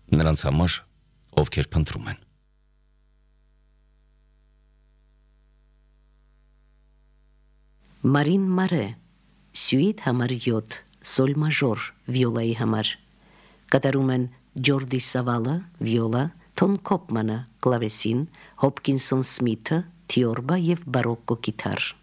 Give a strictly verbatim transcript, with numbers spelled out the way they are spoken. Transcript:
Նրանց համար, ովքեր փնտրում են։ Մարին Մարե, սյուիթ համար յոթ, սոլ մաժոր, վիոլայի համար։ Կատարում են Ջորդի Սավալը, վիոլա, Թոմ Քոփմանը, կլավեսին, Հոփկինսոն Սմիթը, թիորբա և բարոկկո կիթառ։